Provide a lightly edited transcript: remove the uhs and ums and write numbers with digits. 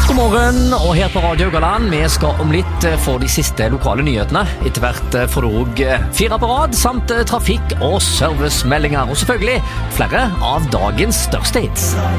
God morgen, og her på Radio Haugaland, vi skal om litt få de siste lokale nyhetene. Etter hvert får du også 4 på rad, samt trafikk- og servicemeldinger, og selvfølgelig flere av dagens største hits.